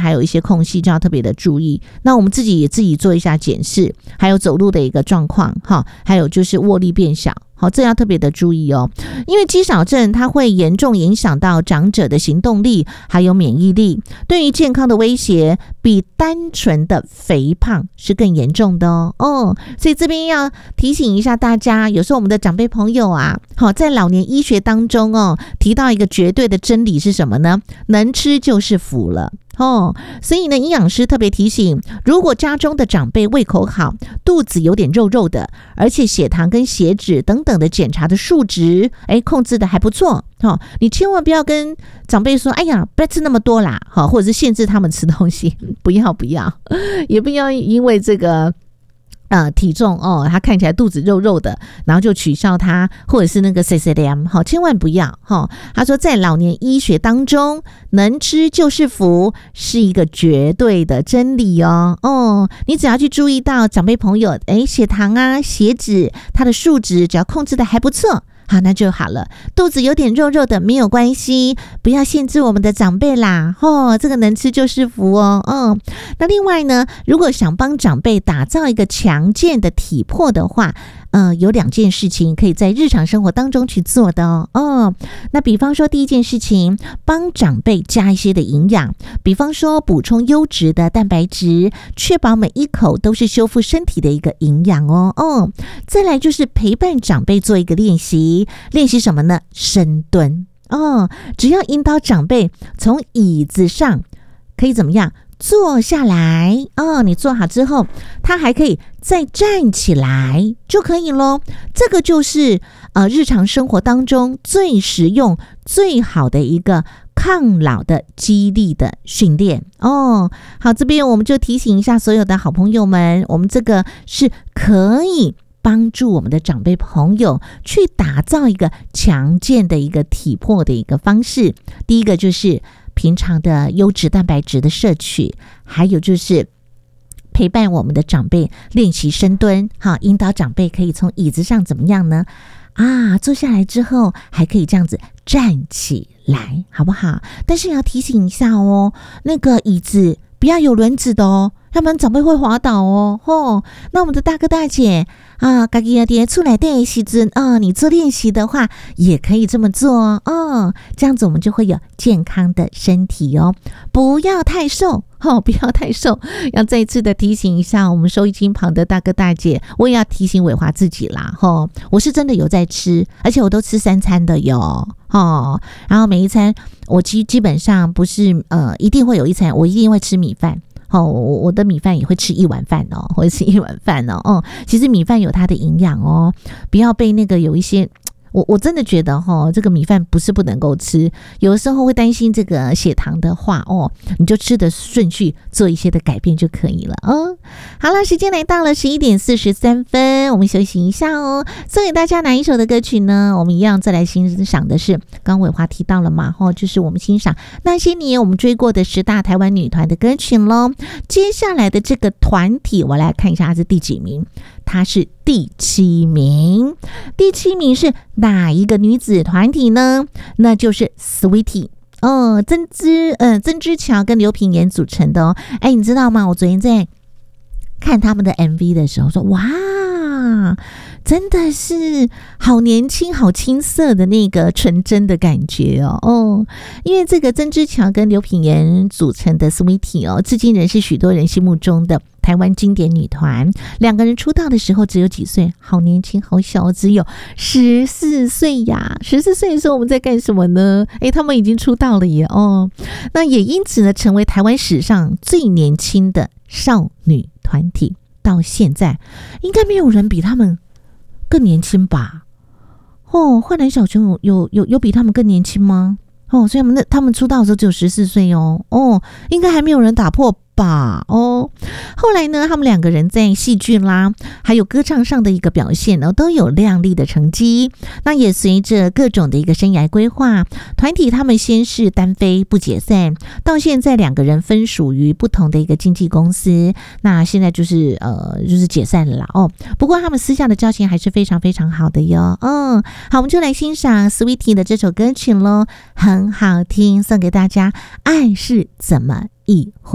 还有一些空隙就要特别的注意。那我们自己做一下检视，还有走路的一个状况还有就是握力变小，好，这要特别的注意哦。因为肌少症它会严重影响到长者的行动力还有免疫力，对于健康的威胁比单纯的肥胖是更严重的哦。所以这边要提醒一下大家，有时候我们的长辈朋友啊，在老年医学当中提到一个绝对的真理是什么呢？能吃就是福了。所以呢，营养师特别提醒，如果家中的长辈胃口好，肚子有点肉肉的，而且血糖跟血脂等等的检查的数值控制的还不错你千万不要跟长辈说哎呀不要吃那么多啦或者是限制他们吃东西，不要也不要因为这个体重他看起来肚子肉肉的，然后就取笑他，或者是那个 CCLM 千万不要他说在老年医学当中，能吃就是福是一个绝对的真理你只要去注意到长辈朋友血糖啊血脂它的数值只要控制的还不错，好，那就好了。肚子有点肉肉的没有关系，不要限制我们的长辈啦这个能吃就是福那另外呢，如果想帮长辈打造一个强健的体魄的话，有2件事情可以在日常生活当中去做的那比方说第一件事情，帮长辈加一些的营养，比方说补充优质的蛋白质，确保每一口都是修复身体的一个营养再来就是陪伴长辈做一个练习什么呢？深蹲只要引导长辈从椅子上可以怎么样坐下来你坐好之后，他还可以再站起来就可以咯。这个就是日常生活当中最实用最好的一个抗老的肌力的训练好，这边我们就提醒一下所有的好朋友们，我们这个是可以帮助我们的长辈朋友去打造一个强健的一个体魄的一个方式。第一个就是平常的优质蛋白质的摄取，还有就是陪伴我们的长辈练习深蹲引导长辈可以从椅子上怎么样呢坐下来之后还可以这样子站起来，好不好？但是也要提醒一下那个椅子不要有轮子的要不然长辈会滑倒那我们的大哥大姐自己在厝内的时候你做练习的话也可以这么做这样子我们就会有健康的身体不要太瘦不要太瘦。要再一次的提醒一下我们收音机旁的大哥大姐，我也要提醒伟华自己啦我是真的有在吃，而且我都吃3餐的哟然后每一餐我基本上不是一定会有一餐我一定会吃米饭我的米饭也会吃1碗饭会吃1碗饭其实米饭有它的营养不要被那个有一些我真的觉得这个米饭不是不能够吃，有的时候会担心这个血糖的话你就吃的顺序做一些的改变就可以了好了，时间来到了11点43分，我们休息一下送给大家哪一首的歌曲呢？我们一样再来欣赏的是刚伟华提到了嘛就是我们欣赏那些年我们追过的10大台湾女团的歌曲咯。接下来的这个团体我来看一下它是第几名，它是第7名。第7名是哪一个女子团体呢？那就是 Sweetie曾之乔跟刘品言组成的你知道吗？我昨天在看他们的 MV 的时候说哇真的是好年轻好青涩的那个纯真的感觉因为这个曾之乔跟刘品言组成的 Sweetie 至今仍是许多人心目中的台湾经典女团。2个人出道的时候只有几岁，好年轻好小，只有14岁呀。14岁的时候我们在干什么呢？他们已经出道了耶那也因此呢成为台湾史上最年轻的少女团体，到现在应该没有人比他们更年轻吧焕然小熊有比他们更年轻吗？所以他们出道的时候只有14岁应该还没有人打破吧后来呢他们2个人在戏剧啦还有歌唱上的一个表现都有亮丽的成绩。那也随着各种的一个生涯规划，团体他们先是单飞不解散，到现在2个人分属于不同的一个经纪公司，那现在就是解散了啦不过他们私下的交情还是非常非常好的哟好，我们就来欣赏 Sweetie 的这首歌曲咯，很好听，送给大家，爱是怎么一回